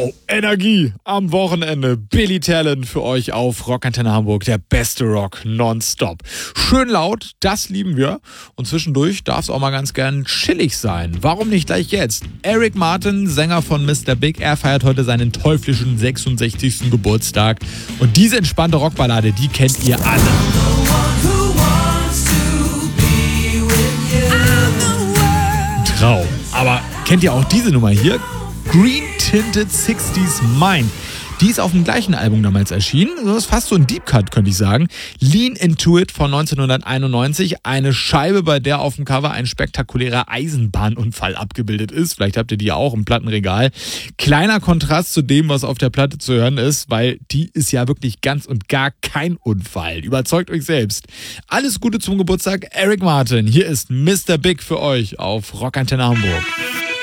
Wow, Energie am Wochenende. Billy Talent für euch auf Rockantenne Hamburg, der beste Rock nonstop. Schön laut, das lieben wir. Und zwischendurch darf es auch mal ganz gern chillig sein. Warum nicht gleich jetzt? Eric Martin, Sänger von Mr. Big, er feiert heute seinen teuflischen 66. Geburtstag. Und diese entspannte Rockballade, die kennt ihr alle. Traum. Aber kennt ihr auch diese Nummer hier? Green Tinted 60s Mind. Die ist auf dem gleichen Album damals erschienen. Das ist fast so ein Deep Cut, könnte ich sagen. Lean Into It von 1991. Eine Scheibe, bei der auf dem Cover ein spektakulärer Eisenbahnunfall abgebildet ist. Vielleicht habt ihr die auch im Plattenregal. Kleiner Kontrast zu dem, was auf der Platte zu hören ist, weil die ist ja wirklich ganz und gar kein Unfall. Überzeugt euch selbst. Alles Gute zum Geburtstag, Eric Martin. Hier ist Mr. Big für euch auf Rockantenne Hamburg.